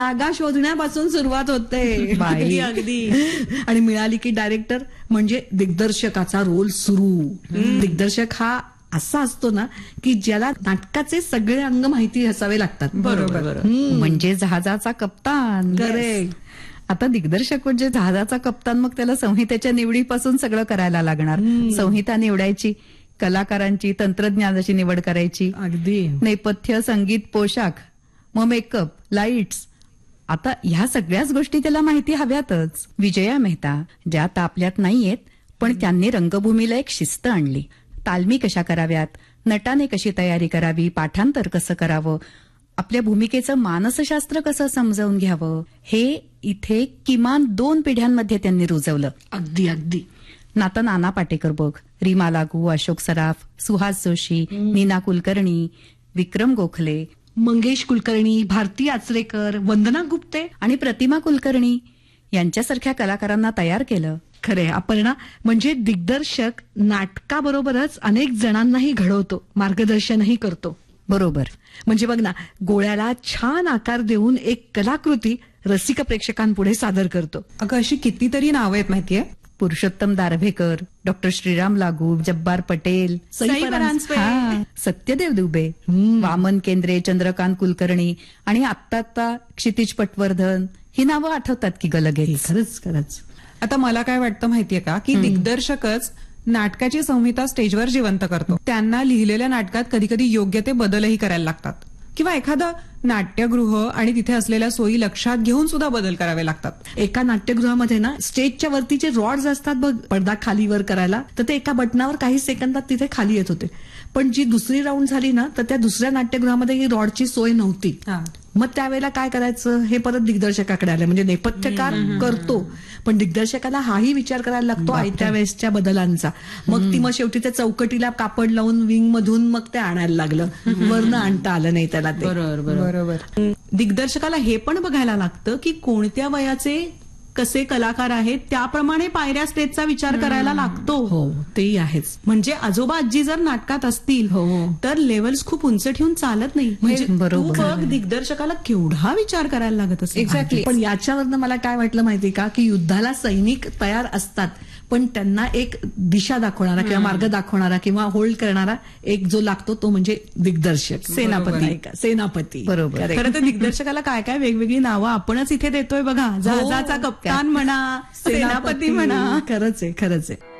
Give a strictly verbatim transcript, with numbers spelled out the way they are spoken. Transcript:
जागा शोधण्यापासून सुरुवात होते. बाई. अगदी आणि मिळाली की डायरेक्टर म्हणजे दिग्दर्शकाचा रोल सुरू. दिग्दर्शक हा असा असतो ना की ज्याला नाटकाचे सगळे अंग माहिती असावे लागतात. बरोबर. म्हणजे जहाजाचा कप्तान. करेक्ट. आता दिग्दर्शक म्हणजे जहाजाचा कप्तान, मग त्याला संहितेच्या निवडीपासून सगळं करायला लागणार. संहिता निवडायची, कलाकारांची तंत्रज्ञानाची निवड करायची, अगदी नेपथ्य, संगीत, पोशाख, मग मेकअप, लाईट्स. आता ह्या सगळ्याच गोष्टी त्याला माहिती हव्यातच. विजया मेहता ज्या तापल्यात नाहीयेत, पण त्यांनी रंगभूमीला एक शिस्त आणली. तालमी कशा कराव्यात, नटाने कशी तयारी करावी, पाठांतर कसं करावं, आपल्या भूमिकेचं मानसशास्त्र कसं समजावून घ्यावं, हे इथे किमान दोन पिढ्यांमध्ये त्यांनी रुजवलं. अगदी अगदी नाता नाना पाटेकर बघ, रीमा लागू, अशोक सराफ, सुहास जोशी, नीना कुलकर्णी, विक्रम गोखले, मंगेश कुलकर्णी, भारती आचरेकर, वंदना गुप्ते आणि प्रतिमा कुलकर्णी यांच्यासारख्या कलाकारांना तयार केलं. खरे अपर्णा, म्हणजे दिग्दर्शक नाटकाबरोबरच अनेक जणांनाही घडवतो, मार्गदर्शनही करतो. बरोबर. म्हणजे बघ ना, गोळ्याला छान आकार देऊन एक कलाकृती रसिक प्रेक्षकांपुढे सादर करतो. अगं अशी कितीतरी नावं आहेत माहितीये. पुरुषोत्तम दारव्हेकर, डॉक्टर श्रीराम लागू, जब्बार पटेल, सई परांजपे, हा, सत्यदेव दुबे, वामन केंद्रे, चंद्रकांत कुलकर्णी आणि आत्ता आत्ता क्षितिज पटवर्धन. ही नावं आठवतात की गलगेच. खरंच खरंच. आता मला काय वाटतं माहितीये का, की दिग्दर्शकच नाटकाची संहिता स्टेजवर जिवंत करतो. त्यांना लिहिलेल्या नाटकात कधी कधी योग्य ते बदलही करायला लागतात, किंवा एखादं नाट्यगृह आणि तिथे असलेल्या सोयी लक्षात घेऊन सुद्धा बदल करावे लागतात. एका नाट्यगृहामध्ये ना स्टेजच्या वरतीचे रॉड्स असतात बघ, पडदा खाली वर करायला, तर ते एका बटनावर काही सेकंदात तिथे खाली येत होते. पण जी दुसरी राऊंड झाली ना, तर त्या दुसऱ्या नाट्यगृहामध्ये ही रॉडची सोय नव्हती. मग त्यावेळेला काय करायचं हे परत दिग्दर्शकाकडे आलं. म्हणजे नेपथ्यकार करतो, पण दिग्दर्शकाला हाही विचार करायला लागतो आयत्या वेळेसच्या बदलांचा. मग ती मग शेवटी त्या चौकटीला कापड लावून विंग मधून मग ते आणायला लागलं, वरनं आणता आलं नाही त्याला ते. बरोबर बरोबर. दिग्दर्शकाला हे पण बघायला लागतं की कोणत्या वयाचे कसे कलाकार आहेत, त्याप्रमाणे पायऱ्या स्टेजचा विचार करायला लागतो. हो, तेही आहेच. म्हणजे आजोबा आजी जर नाटकात असतील तर लेवल्स खूप उंच ठेवून चालत नाही. म्हणजे तू बघ, दिग्दर्शकाला केवढा विचार करायला लागत असेल. एक्झॅक्टली. पण याच्यावरनं मला काय वाटलं माहिती का, की युद्धाला सैनिक तयार असतात, पण त्यांना एक दिशा दाखवणारा किंवा मार्ग दाखवणारा किंवा होल्ड करणारा एक जो लागतो तो म्हणजे दिग्दर्शक, सेनापती. सेनापती बरोबर. खरं तर दिग्दर्शकाला काय काय वेगवेगळी नावं आपणच इथे देतोय बघा. जहाजाचा कप्तान म्हणा, सेनापती म्हणा. खरंच आहे खरंच आहे.